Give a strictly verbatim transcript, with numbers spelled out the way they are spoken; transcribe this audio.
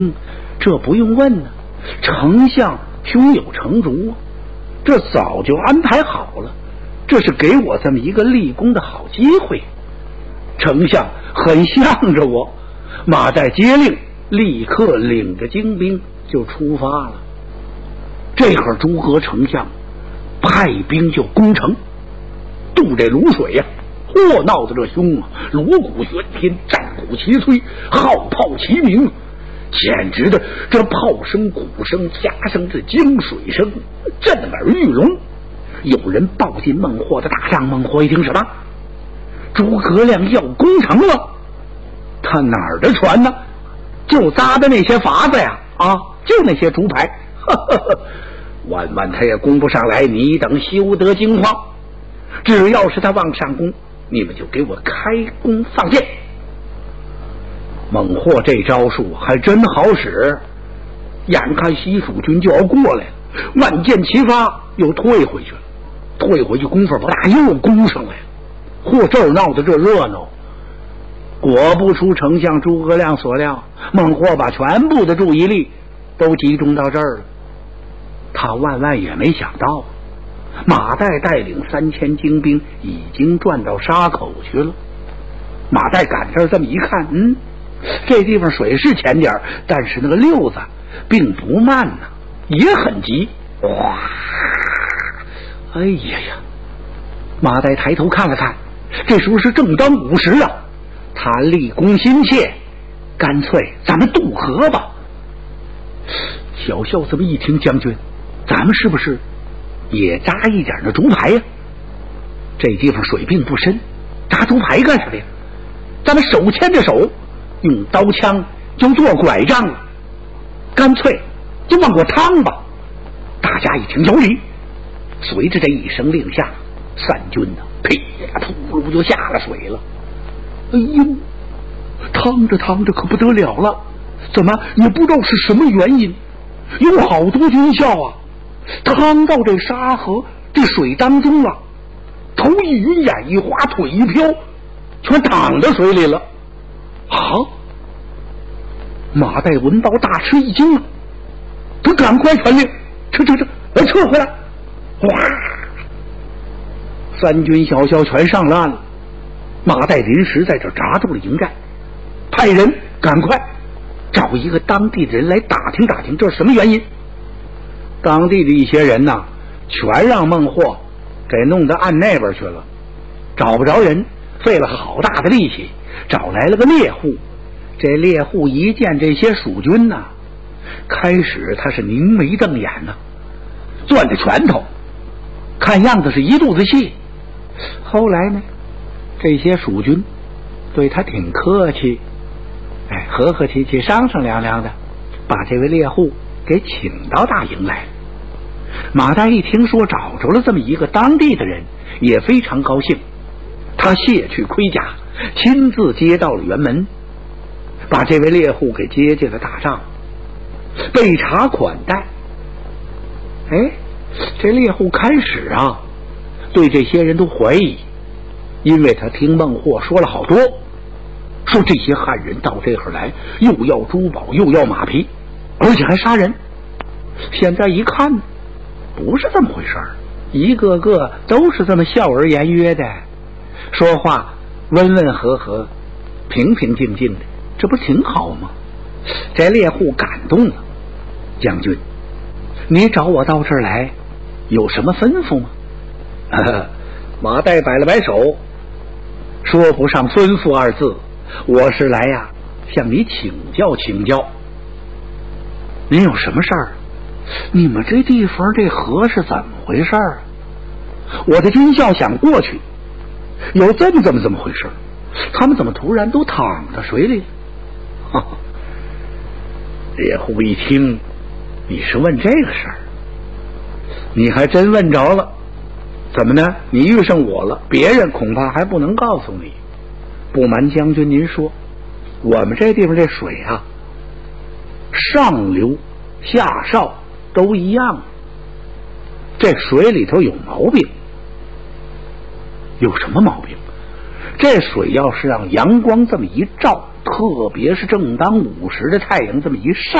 嗯，这不用问呢，丞相胸有成竹啊，这早就安排好了，这是给我这么一个立功的好机会。丞相很向着我，马岱接令，立刻领着精兵就出发了。这会儿诸葛丞相派兵就攻城，渡这泸水呀、啊，嚯，闹得这凶啊！锣鼓喧天，战鼓齐催，号炮齐鸣，简直的这炮声、鼓声加上这江水声，震耳欲聋。有人报进孟获的大帐，孟获一听什么？诸葛亮要攻城了。他哪儿的船呢？就扎的那些筏子呀，啊，就那些竹排，呵呵呵，万万他也攻不上来，你等休得惊慌。只要是他往上攻，你们就给我开弓放箭。孟获这招数还真好使，眼看西蜀军就要过来了，万箭齐发，又退回去了。退回去功夫不大，又攻上来了。嚯，这儿闹得这热闹。果不出丞相诸葛亮所料，孟获把全部的注意力都集中到这儿了。他万万也没想到，马岱带领三千精兵已经转到沙口去了。马岱赶这儿这么一看，嗯，这地方水是浅点，但是那个溜子并不慢呐、啊，也很急。哇！哎呀呀！马岱抬头看了看，这时候是正当午时啊。他立功心切，干脆咱们渡河吧。小校这么一听，将军，咱们是不是也扎一点那竹排呀？这地方水并不深，扎竹排干什么呀？咱们手牵着手，用刀枪就做拐杖了，干脆就往过趟吧。大家一听有理，随着这一声令下，三军呢，噼里扑噜就下了水了。哎呦，趟着趟着可不得了了，怎么也不知道是什么原因，有好多军校啊，趟到这沙河这水当中啊，头一晕，眼一滑，腿一飘，全躺在水里了。啊！马岱闻到大吃一惊了，他赶快传令，撤撤撤，来撤回来！哗！三军小校全上岸了。马岱临时在这扎住了营寨，派人赶快找一个当地的人来打听打听，这是什么原因。当地的一些人呢，全让孟获给弄到岸那边去了，找不着人，费了好大的力气找来了个猎户。这猎户一见这些蜀军呢，开始他是凝眉瞪眼呢、啊，攥着拳头，看样子是一肚子气。后来呢，这些蜀军对他挺客气，哎，和和气气，商商量量的，把这位猎户给请到大营来。马岱一听说找着了这么一个当地的人，也非常高兴，他卸去盔甲，亲自接到了辕门，把这位猎户给接进了大帐，备茶款待。哎，这猎户开始啊，对这些人都怀疑，因为他听孟获说了好多，说这些汉人到这会儿来，又要珠宝，又要马匹，而且还杀人。现在一看，不是这么回事儿，一个个都是这么笑而言约的，说话温温和和，平平静静的，这不挺好吗？这猎户感动了，将军，你找我到这儿来，有什么吩咐吗？马岱摆了摆手，说不上吩咐二字，我是来呀向你请教请教。您有什么事儿？你们这地方这河是怎么回事儿？我的军校想过去，有这么这么这么回事儿，他们怎么突然都躺在水里了？猎户一听你是问这个事儿，你还真问着了。怎么呢？你遇上我了，别人恐怕还不能告诉你。不瞒将军您说，我们这地方这水啊，上流下少都一样，这水里头有毛病。有什么毛病？这水要是让阳光这么一照， 特别是正当午时的太阳这么一晒